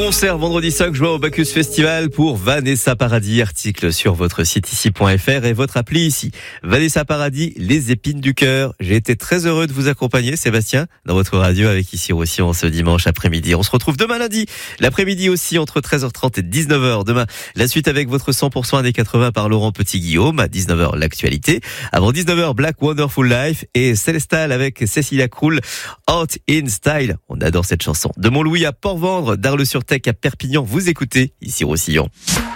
Concert vendredi 5 juin au Bacchus Festival pour Vanessa Paradis. Article sur votre site ici.fr et votre appli ici. Vanessa Paradis, les épines du cœur. J'ai été très heureux de vous accompagner, Sébastien, dans votre radio avec Ici Roussillon ce dimanche après-midi. On se retrouve demain lundi, l'après-midi aussi entre 13h30 et 19h. Demain, la suite avec votre 100% années 80 par Laurent Petit-Guillaume. À 19h, l'actualité. Avant 19h, Black Wonderful Life et Célestal avec Cécilia Krull, Out in Style. On adore cette chanson. De Montlouis à Port-Vendre, d'Arles-sur-Tech à Perpignan, vous écoutez Ici Roussillon.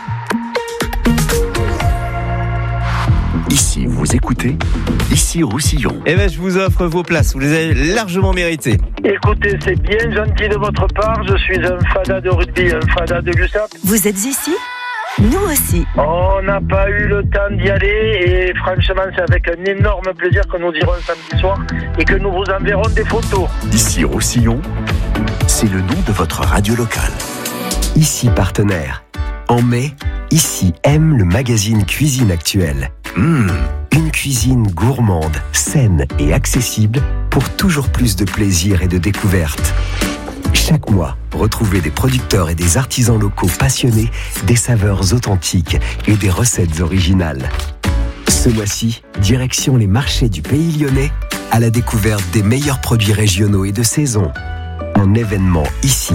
Ici, vous écoutez Ici Roussillon. Eh ben, je vous offre vos places, vous les avez largement méritées. Écoutez, c'est bien gentil de votre part. Je suis un fada de rugby, un fada de l'USAP. Vous êtes ici ? Nous aussi. On n'a pas eu le temps d'y aller et franchement, c'est avec un énorme plaisir que nous irons samedi soir et que nous vous enverrons des photos. Ici Roussillon, c'est le nom de votre radio locale. Ici partenaire. En mai, Ici aime le magazine Cuisine Actuelle. Une cuisine gourmande, saine et accessible pour toujours plus de plaisir et de découverte. Chaque mois, retrouvez des producteurs et des artisans locaux passionnés, des saveurs authentiques et des recettes originales. Ce mois-ci, direction les marchés du Pays Lyonnais à la découverte des meilleurs produits régionaux et de saison. Un événement ici.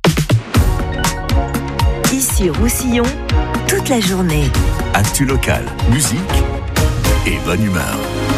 Ici Roussillon, toute la journée. Actu local, musique et bonne humeur.